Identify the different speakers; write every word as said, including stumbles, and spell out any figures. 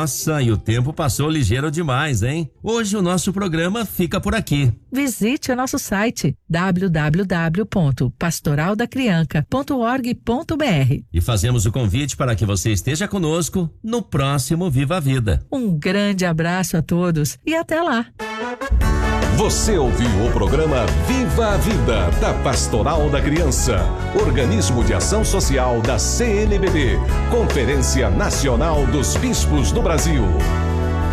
Speaker 1: Nossa, e o tempo passou ligeiro demais, hein? Hoje o nosso programa fica por aqui.
Speaker 2: Visite o nosso site w w w ponto pastoral da criança ponto org ponto b r
Speaker 1: e fazemos o convite para que você esteja conosco no próximo Viva a Vida.
Speaker 2: Um grande abraço a todos e até lá.
Speaker 3: Você ouviu o programa Viva a Vida, da Pastoral da Criança, organismo de ação social da C N B B, Conferência Nacional dos Bispos do Brasil.